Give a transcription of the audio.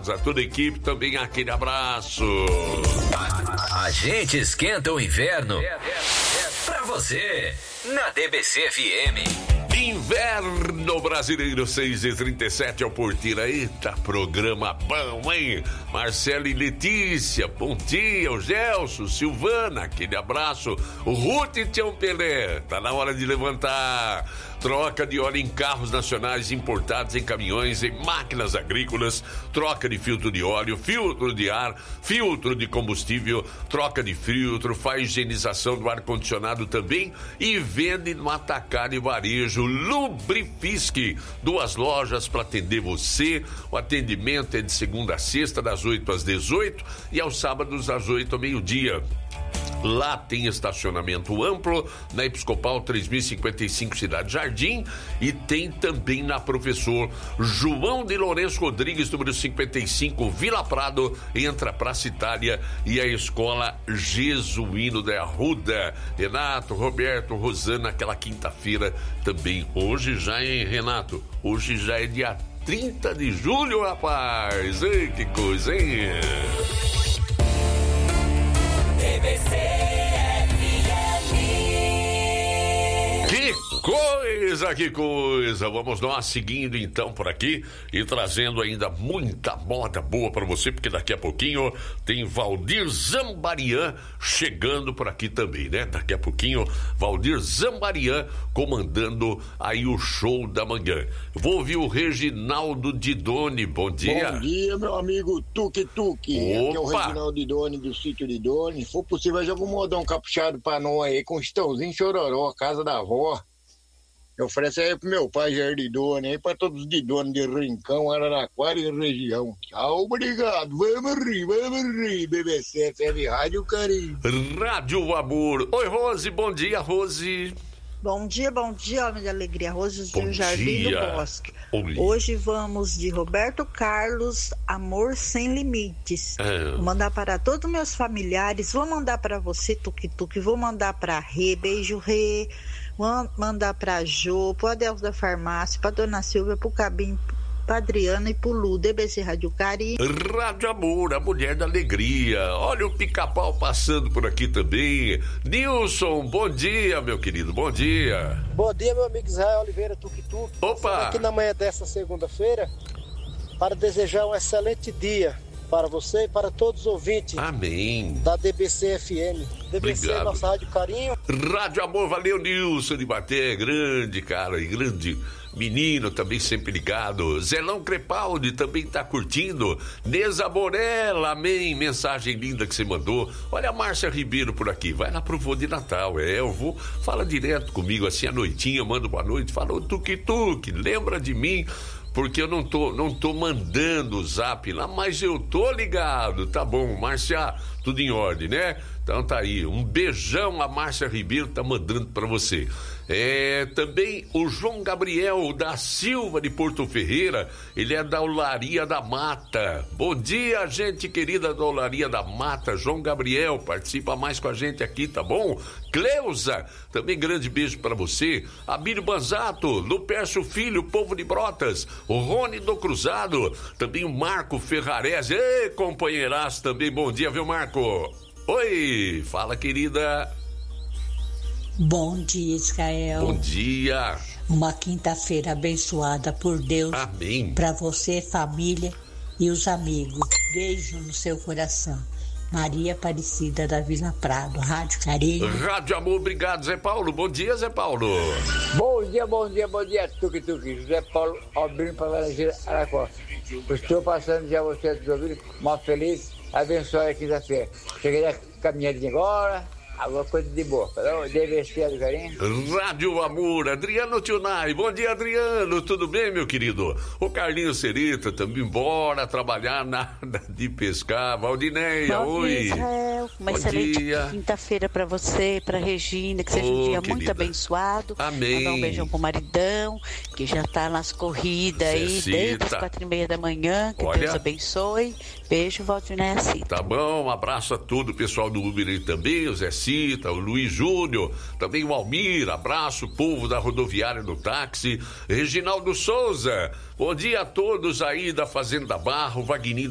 ligados, a toda a equipe também aquele abraço. A gente esquenta o inverno pra você na DBC FM. Inverno Brasileiro 6h37 ao Porteira. Eita, programa bom, hein? Marcelo e Letícia, bom dia. O Gelson, Silvana, aquele abraço. O Ruth e Tião Pelé, tá na hora de levantar. Troca de óleo em carros nacionais importados, em caminhões, em máquinas agrícolas, troca de filtro de óleo, filtro de ar, filtro de combustível, troca de filtro, faz higienização do ar-condicionado também e vende no atacado e varejo. Lubrifique, 2 lojas para atender você. O atendimento é de segunda a sexta, das 8 às 18 e aos sábados das 8 ao meio-dia. Lá tem estacionamento amplo na Episcopal 3055 Cidade Jardim e tem também na Professor João de Lourenço Rodrigues, número 55, Vila Prado, entra Praça Itália e a Escola Jesuíno da Arruda. Renato, Roberto, Rosana, aquela quinta-feira também. Hoje já, hein, Renato? Hoje já é dia 30 de julho, rapaz. Ei, que coisa, hein? Que coisa! Vamos nós seguindo então por aqui e trazendo ainda muita moda boa para você, porque daqui a pouquinho tem Valdir Zambarian chegando por aqui também, né? Daqui a pouquinho, Valdir Zambarian comandando aí o show da manhã. Vou ouvir o Reginaldo Didoni. Bom dia. Bom dia, meu amigo Tuque Tuque. Aqui é o Reginaldo Didoni do sítio Didoni. Se for possível, já vou mandar um capuchado pra nós aí com Estãozinho Chororó, casa da avó. Eu ofereço aí pro meu pai Jair Didoni, aí pra todos os Didoni de Rincão, Araraquara e região. Tchau, obrigado. Vamos rir, BBC FM Rádio Carinho. Rádio Amor. Oi, Rose, bom dia, Rose. Bom dia, homem de alegria. Rose do Jardim do Bosque. Oi. Hoje vamos de Roberto Carlos, Amor Sem Limites. Vou mandar para todos meus familiares, vou mandar para você, Tuque Tuque, vou mandar para Rê, beijo Rê, vou mandar para Jô, pro Adelso da Farmácia, para Dona Silvia, pro Cabinho, pra Adriana e pro Lu, DBC Rádio Carinho. Rádio Amor, a mulher da alegria. Olha o Pica-Pau passando por aqui também. Nilson, bom dia, meu querido, bom dia. Bom dia, meu amigo Israel Oliveira Tuque Tuque. Opa! Aqui na manhã desta segunda-feira para desejar um excelente dia para você e para todos os ouvintes. Amém. Da DBC FM. DBC, obrigado. Nossa Rádio Carinho. Rádio Amor, valeu, Nilson de Baté, grande cara, e grande menino, também sempre ligado. Zelão Crepaldi também tá curtindo. Neza Borella, amém, mensagem linda que você mandou. Olha a Márcia Ribeiro por aqui, vai lá pro vô de Natal, eu vou, fala direto comigo, assim, à noitinha, manda boa noite, fala, ô Tuque Tuque, lembra de mim? Porque eu não tô mandando o zap lá, mas eu tô ligado, tá bom, Márcia, tudo em ordem, né? Então tá aí, um beijão, a Márcia Ribeiro tá mandando pra você. Também o João Gabriel da Silva de Porto Ferreira, ele é da Olaria da Mata. Bom dia, gente querida da Olaria da Mata, João Gabriel, participa mais com a gente aqui, tá bom? Cleusa, também grande beijo pra você. Abílio Banzato, Lupercio Filho, Povo de Brotas, o Rony do Cruzado, também o Marco Ferrarese, companheiraço também, bom dia, viu, Marco? Oi, fala, querida. Bom dia, Israel. Bom dia. Uma quinta-feira abençoada por Deus. Amém. Para você, família e os amigos. Beijo no seu coração. Maria Aparecida da Vila Prado, Rádio Carinho. Rádio Amor, obrigado, Zé Paulo. Bom dia, Zé Paulo. Bom dia, Tuque Tuque. José Paulo Albino para Valentina Aracó. Estou passando já vocês dos ouvidos, uma feliz, abençoada quinta-feira. Cheguei na caminhadinha agora. Alguma coisa de boa. DVC do Carinho. Rádio Amor, Adriano Tunai. Bom dia, Adriano. Tudo bem, meu querido? O Carlinhos Cerita também, bora trabalhar, nada de pescar. Valdineia, bom oi. Dia, Israel. Uma bom excelente dia. Quinta-feira pra você, pra Regina, que seja um dia querida. muito abençoado. Amém. Mandar um beijão pro maridão, que já tá nas corridas aí, desde as 4:30 da manhã. Que Deus abençoe. Beijo, Valdineia Cita. Tá bom, um abraço a todo o pessoal do Uber aí também, o Zé Cita, o Luiz Júnior, também o Almir, abraço, povo da rodoviária do táxi, Reginaldo Souza, bom dia a todos aí da Fazenda Barro, Vagninho